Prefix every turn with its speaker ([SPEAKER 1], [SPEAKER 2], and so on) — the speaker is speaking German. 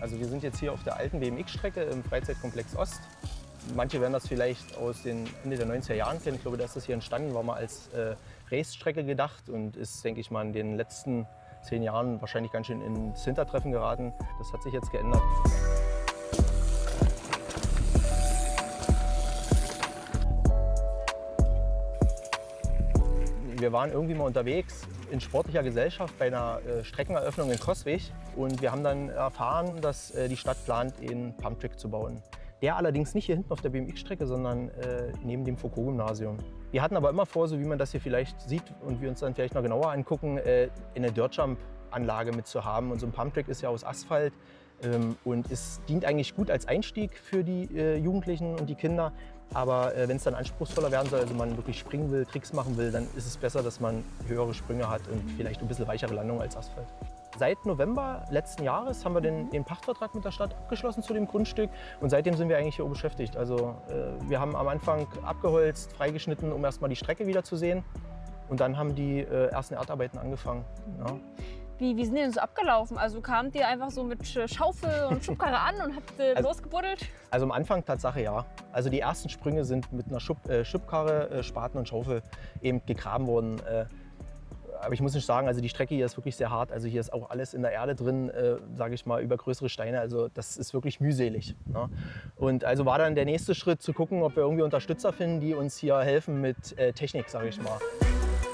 [SPEAKER 1] Also wir sind jetzt hier auf der alten BMX-Strecke im Freizeitkomplex Ost. Manche werden das vielleicht aus den Ende der 90er Jahren kennen. Ich glaube, dass das hier entstanden war mal als Race-Strecke gedacht und ist, denke ich mal, in den letzten 10 Jahren wahrscheinlich ganz schön ins Hintertreffen geraten. Das hat sich jetzt geändert. Wir waren irgendwie mal unterwegs in sportlicher Gesellschaft bei einer Streckeneröffnung in Coswig und wir haben dann erfahren, dass die Stadt plant, einen Pumptrack zu bauen. Der allerdings nicht hier hinten auf der BMX-Strecke, sondern neben dem Foucault-Gymnasium. Wir hatten aber immer vor, so wie man das hier vielleicht sieht und wir uns dann vielleicht noch genauer angucken, eine Dirtjump-Anlage mitzuhaben. Und so ein Pumptrack ist ja aus Asphalt und es dient eigentlich gut als Einstieg für die Jugendlichen und die Kinder. Aber wenn es dann anspruchsvoller werden soll, also man wirklich springen will, Tricks machen will, dann ist es besser, dass man höhere Sprünge hat und vielleicht ein bisschen weichere Landung als Asphalt. Seit November letzten Jahres haben wir den Pachtvertrag mit der Stadt abgeschlossen zu dem Grundstück und seitdem sind wir eigentlich hier beschäftigt. Also wir haben am Anfang abgeholzt, freigeschnitten, um erstmal die Strecke wieder zu sehen und dann haben die ersten Erdarbeiten angefangen. Ja.
[SPEAKER 2] Wie sind die denn so abgelaufen? Also kamt ihr einfach so mit Schaufel und Schubkarre an und habt losgebuddelt?
[SPEAKER 1] Also am Anfang Tatsache ja. Also die ersten Sprünge sind mit einer Schubkarre, Spaten und Schaufel eben gegraben worden. Aber ich muss nicht sagen, also die Strecke hier ist wirklich sehr hart. Also hier ist auch alles in der Erde drin, sage ich mal, über größere Steine. Also das ist wirklich mühselig. Ne? Und also war dann der nächste Schritt zu gucken, ob wir irgendwie Unterstützer finden, die uns hier helfen mit Technik, sage ich mal.